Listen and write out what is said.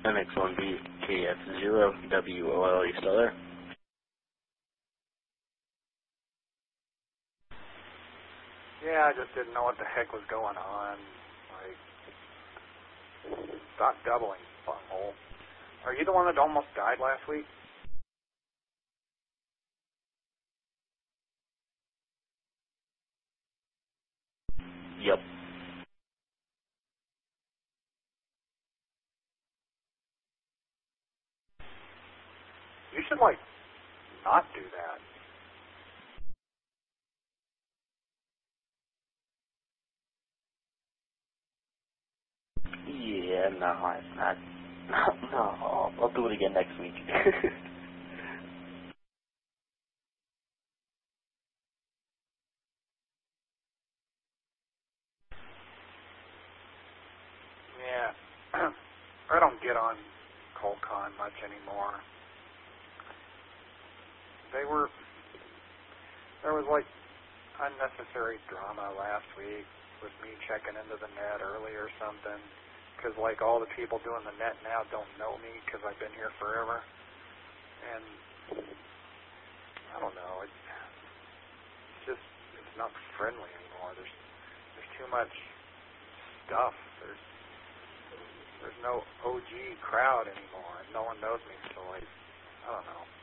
MX1B KF0WOL, you still there? Yeah, I just didn't know what the heck was going on. Like, stop doubling, bunghole. Are you the one that almost died last week? Yep. You should, like, not do that. Yeah, no, I'm not. No, I'll do it again next week. Yeah. I don't get on ColdCon much anymore. There was, like, unnecessary drama last week with me checking into the net early or something. Because, like, all the people doing the net now don't know me because I've been here forever. And I don't know. It's not friendly anymore. There's too much stuff. There's no OG crowd anymore. No one knows me, so, like, I don't know.